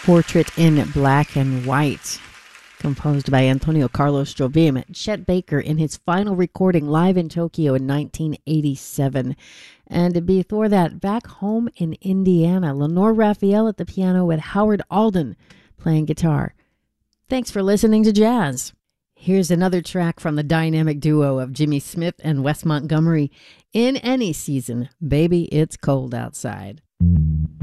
Portrait in Black and White, composed by Antonio Carlos Jobim, Chet Baker in his final recording live in Tokyo in 1987. And before that, back home in Indiana, Lenore Raphael at the piano with Howard Alden playing guitar. Thanks for listening to jazz. Here's another track from the dynamic duo of Jimmy Smith and Wes Montgomery. In Any Season, Baby It's Cold Outside.